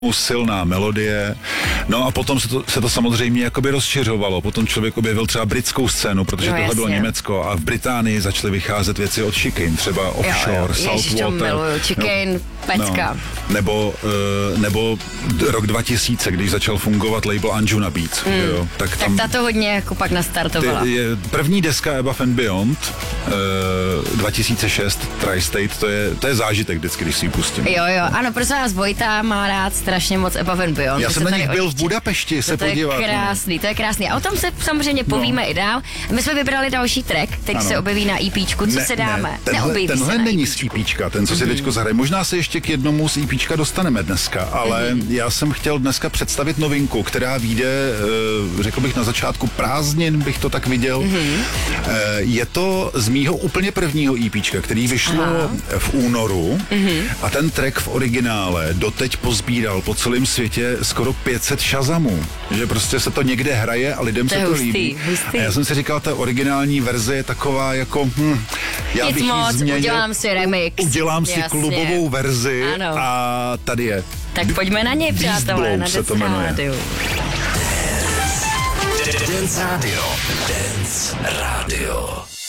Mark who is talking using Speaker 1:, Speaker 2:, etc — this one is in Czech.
Speaker 1: silná melodie, no a potom se to samozřejmě jakoby rozšiřovalo, potom člověk objevil třeba britskou scénu, protože tohle bylo Německo a v Británii začaly vycházet věci od Chicane, třeba Offshore, Saltwater.
Speaker 2: Chicane, pecka.
Speaker 1: No, nebo rok 2000, když začal fungovat label Anjuna Beats. Jo, tak
Speaker 2: ta to hodně jako pak nastartovala.
Speaker 1: První deska Above and Beyond 2006 Tri-State, to je zážitek vždycky, když si ji pustím.
Speaker 2: Jo, ano, prosím vás, Vojta má rád strašně moc Above and Beyond.
Speaker 1: Já jsem na nich byl v Budapešti se podívat.
Speaker 2: To je krásný. A o tom se samozřejmě povíme i dál. My jsme vybrali další track, který se objeví na EPčku. Co se dáme?
Speaker 1: Tenhle není z EPčka, ten, co si teďko zahraje. Možná se ještě k jednomu z EPčka dostaneme dneska, ale já jsem chtěl dneska představit novinku, která vyjde, řekl bych na začátku prázdnin, bych to tak viděl. Je to z mýho úplně prvního EPčka, který vyšlo v únoru a ten track v originále doteď pozbíral po celém světě skoro 500 Shazamů. Že prostě se to někde hraje a lidem se to líbí. A já jsem si říkal, ta originální verze je taková jako, já bych ji změnil.
Speaker 2: Udělám si remix.
Speaker 1: Udělám si klubovou verzi a tady je.
Speaker 2: Tak pojďme na něj, přátelé, na
Speaker 1: se to jmenuje.
Speaker 3: Dance Radio.